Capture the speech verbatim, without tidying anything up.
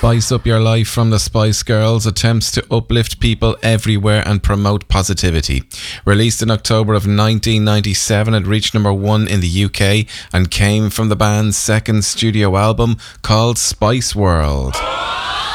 Spice Up Your Life from the Spice Girls attempts to uplift people everywhere and promote positivity. Released in October of nineteen ninety-seven, it reached number one in the U K and came from the band's second studio album called Spice World.